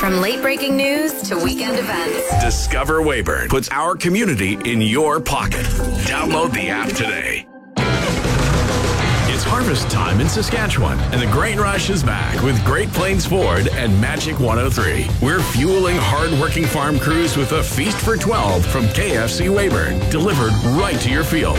From late-breaking news to weekend events. Discover Weyburn puts our community in your pocket. Download the app today. It's harvest time in Saskatchewan, and the grain rush is back with Great Plains Ford and Magic 103. We're fueling hard-working farm crews with a feast for 12 from KFC Weyburn, delivered right to your field.